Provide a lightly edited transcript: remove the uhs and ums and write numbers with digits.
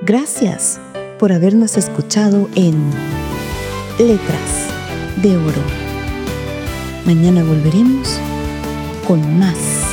Gracias por habernos escuchado en Letras de Oro. Mañana volveremos con más.